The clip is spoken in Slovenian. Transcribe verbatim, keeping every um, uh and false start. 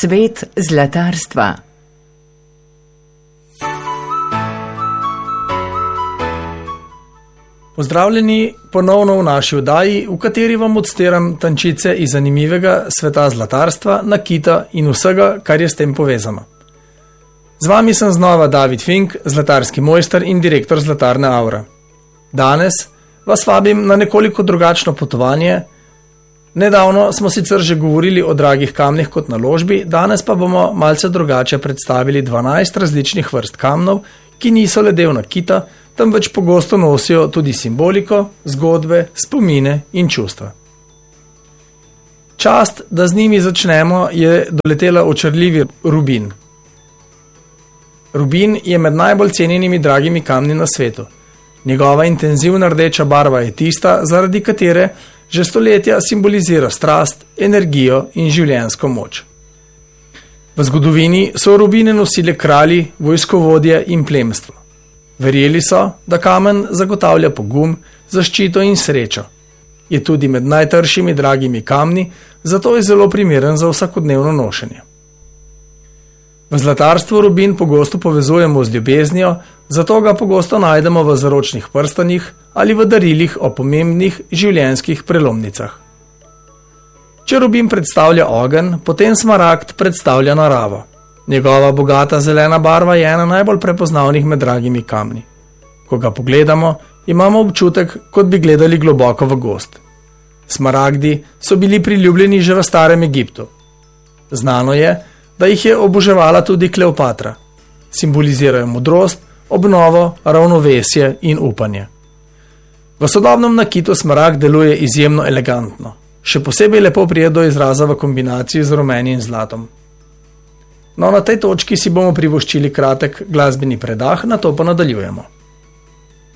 Svet zlatarstva. Pozdravljeni ponovno v naši oddaji, v kateri vam odstiram tančice iz zanimivega sveta zlatarstva, nakita in vsega, kar je s tem povezano. Z vami sem znova David Fink, zlatarski mojster in direktor Zlatarne Aura. Danes vas vabim na nekoliko drugačno potovanje. Nedavno smo sicer že govorili o dragih kamnih kot naložbi, danes pa bomo malce drugače predstavili dvanajst različnih vrst kamnov, ki niso le del nakita, temveč pogosto nosijo tudi simboliko, zgodbe, spomine in čustva. Čast, da z njimi začnemo, je doletela očarljivi rubin. Rubin je med najbolj cenjenimi dragimi kamni na svetu. Njegova intenzivna rdeča barva je tista, zaradi katere že stoletja simbolizira strast, energijo in življenjsko moč. V zgodovini so rubine nosili kralji, vojskovodje in plemstvo. Verjeli so, da kamen zagotavlja pogum, zaščito in srečo. Je tudi med najtršjimi dragimi kamni, zato je zelo primeren za vsakodnevno nošenje. V zlatarstvu rubin pogosto povezujemo z ljubeznijo, zato ga pogosto najdemo v zaročnih prstanih ali v darilih o pomembnih življenjskih prelomnicah. Če rubin predstavlja ogenj, potem smaragd predstavlja naravo. Njegova bogata zelena barva je ena najbolj prepoznavnih med dragimi kamni. Ko ga pogledamo, imamo občutek, kot bi gledali globoko v gozd. Smaragdi so bili priljubljeni že v starem Egiptu. Znano je, da jih je oboževala tudi Kleopatra. Simbolizirajo modrost, obnovo, ravnovesje in upanje. V sodobnem nakitu smaragd deluje izjemno elegantno. Še posebej lepo pride do izraza v kombinaciji z rumenim zlatom. No, na tej točki si bomo privoščili kratek glasbeni predah, nato pa nadaljujemo.